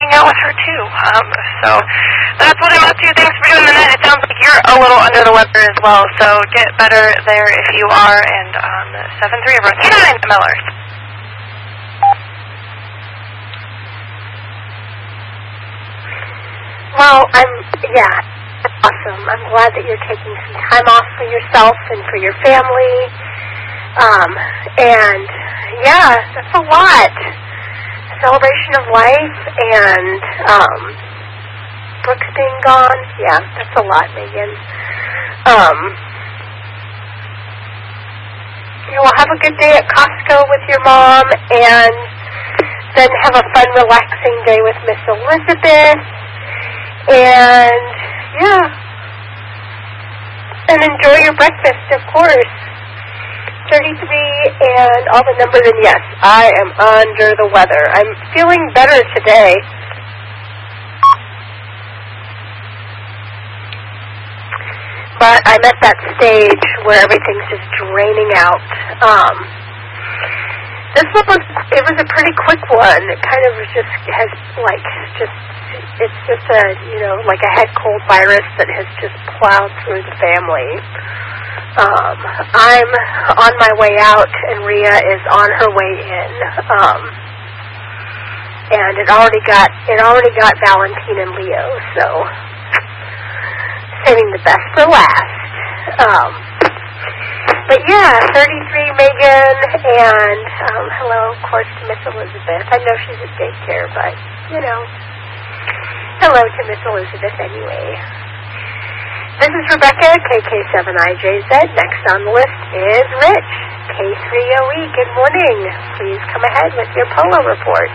hang out with her too. So that's what I'm up to. Thanks for doing the net. It sounds like you're a little under the weather as well, so get better there if you are. And 7-3 over 39 Millers. Well, awesome. I'm glad that you're taking some time off for yourself and for your family. And yeah, that's a lot. Celebration of life and Brooks being gone. Yeah, that's a lot, Megan. You will have a good day at Costco with your mom, and then have a fun, relaxing day with Miss Elizabeth. And yeah, and enjoy your breakfast, of course. 33 and all the numbers, and yes, I am under the weather. I'm feeling better today. But I'm at that stage where everything's just draining out. This one it was a pretty quick one. It kind of just has it's just a, like a head cold virus that has just plowed through the family. I'm on my way out, and Rhea is on her way in. And it already got Valentine and Leo, so saving the best for last. But yeah, 33 Megan, and hello, of course, to Miss Elizabeth. I know she's at daycare, but hello to Miss Elizabeth anyway. This is Rebecca, KK7IJZ. Next on the list is Rich, K3OE. Good morning. Please come ahead with your polo report.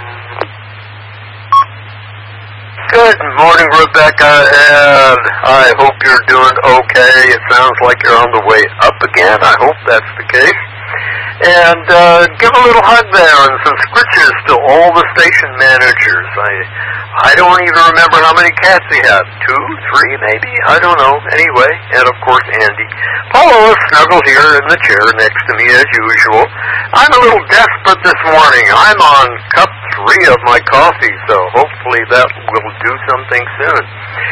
Good morning, Rebecca, and I hope you're doing okay. It sounds like you're on the way up again. I hope that's the case. And give a little hug there and some scritches to all the station managers. I don't even remember how many cats he had. 2, 3, maybe? I don't know. Anyway, and of course Andy. Paulo is snuggled here in the chair next to me as usual. I'm a little desperate this morning. I'm on cup 3 of my coffee, so hopefully that will do something soon.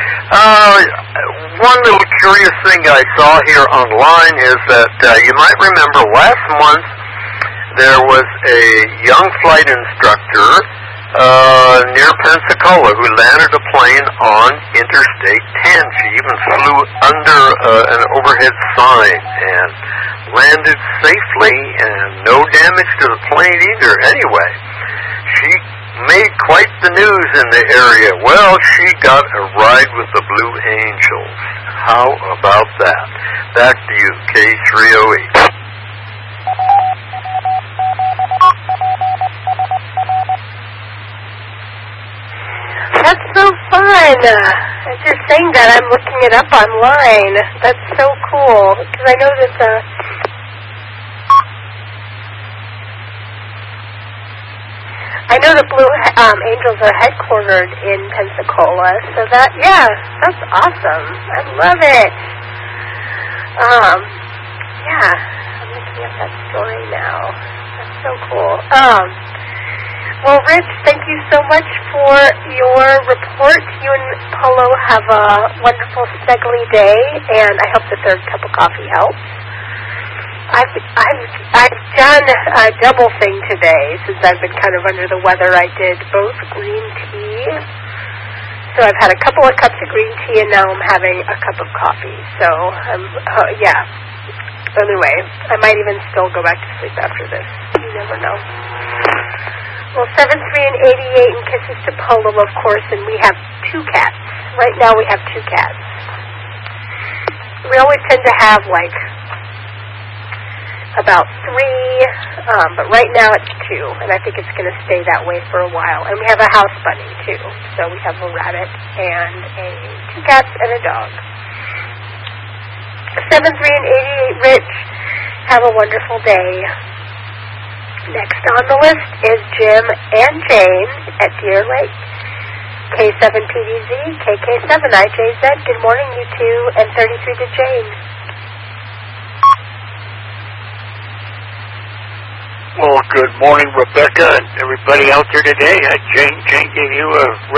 One little curious thing I saw here online is that you might remember last month there was a young flight instructor near Pensacola who landed a plane on Interstate 10. She even flew under an overhead sign and landed safely and no damage to the plane either. Anyway, she made quite the news in the area. Well, she got a ride with the Blue Angels. How about that? Back to you, K308. That's so fun. As you're saying that, I'm looking it up online. That's so cool. Because I know that the Blue Angels are headquartered in Pensacola. So that's awesome. I love it. Yeah, I'm looking at that story now. That's so cool. Well, Rich, thank you so much for your report. You and Polo have a wonderful, snuggly day, and I hope the third cup of coffee helps. I've done a double thing today since I've been kind of under the weather. I did both green tea. So I've had a couple of cups of green tea, and now I'm having a cup of coffee. So, yeah. Anyway, I might even still go back to sleep after this. You never know. Well, 7-3 and 88 and kisses to Polo, of course, and we have 2 cats. Right now we have 2 cats. We always tend to have, about 3, but right now it's 2, and I think it's going to stay that way for a while. And we have a house bunny, too. So we have a rabbit and 2 cats and a dog. 7-3 and 88, Rich, have a wonderful day. Next on the list is Jim and Jane at Deer Lake. K7PDZ, KK7IJZ. Good morning, you two, and 33 to Jane. Well, good morning, Rebecca, and everybody out there today. Jane gave you a